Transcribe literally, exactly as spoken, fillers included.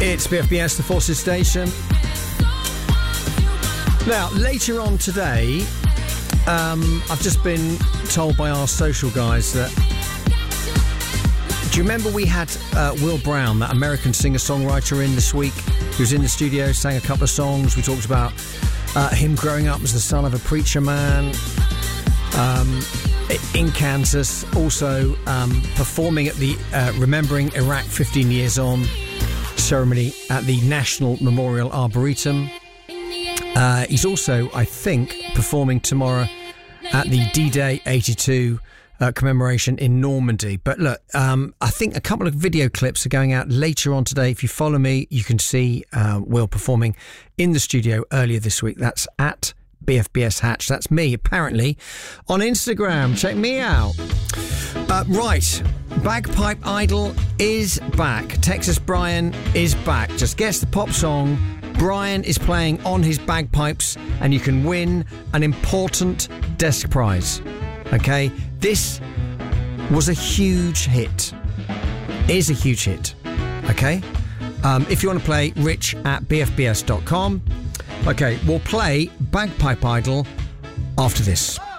It's B F B S, the Forces Station. Now, later on today, um, I've just been told by our social guys that... Do you remember we had uh, Will Brown, that American singer-songwriter, in this week? He was in the studio, sang a couple of songs. We talked about uh, him growing up as the son of a preacher man um, in Kansas. Also um, performing at the uh, Remembering Iraq fifteen Years On ceremony at the National Memorial Arboretum. Uh, he's also, I think, performing tomorrow at the D-Day eighty-two uh, commemoration in Normandy. But look, um, I think a couple of video clips are going out later on today. If you follow me, you can see uh, Will performing in the studio earlier this week. That's at B F B S Hatch. That's me, apparently, on Instagram. Check me out. Uh, right, Bagpipe Idol is back. Texas Brian is back. Just guess the pop song Brian is playing on his bagpipes, and you can win an important desk prize. Okay, this was a huge hit. Is a huge hit. Okay, um, if you want to play, rich at b f b s dot com. Okay, we'll play Bagpipe Idol after this.